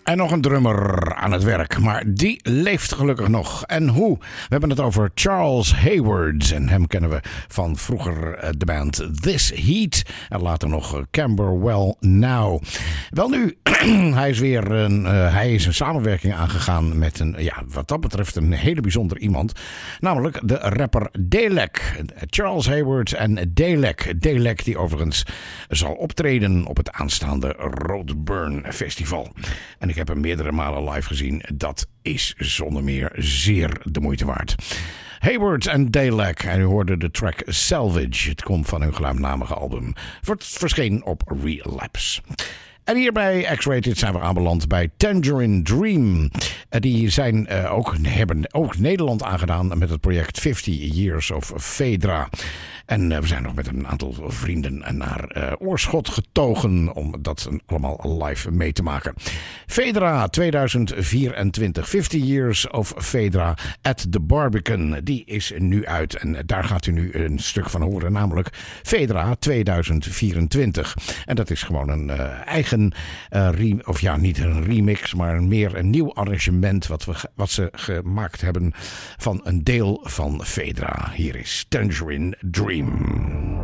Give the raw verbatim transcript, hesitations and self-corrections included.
En nog een drummer aan het werk, maar die leeft gelukkig nog. En hoe? We hebben het over Charles Hayward. En hem kennen we van vroeger de band This Heat. En later nog Camberwell Now. Wel nu, hij is weer een, uh, hij is een samenwerking aangegaan met een, ja, wat dat betreft een hele bijzonder iemand. Namelijk de rapper Dalek. Charles Hayward en Dalek. Dalek die overigens zal optreden op het aanstaande Roadburn Festival. En ik heb hem meerdere malen live gezien. Dat is zonder meer zeer de moeite waard. Hayward en Dalek. En u hoorde de track Salvage. Het komt van hun gelijknamige album. Het verscheen op Relapse. En hier bij X-Rated zijn we aanbeland bij Tangerine Dream. Die zijn, uh, ook, hebben ook Nederland aangedaan met het project fifty Years of Fedra. En uh, we zijn nog met een aantal vrienden naar uh, Oorschot getogen om dat allemaal live mee te maken. Fedra tweeduizend vierentwintig. fifty Years of Fedra at the Barbican. Die is nu uit en daar gaat u nu een stuk van horen. Namelijk Fedra tweeduizend vierentwintig. En dat is gewoon een uh, eigen Uh, re- of ja, niet een remix, maar meer een nieuw arrangement wat, we, wat ze gemaakt hebben van een deel van Fedra. Hier is Tangerine Dream.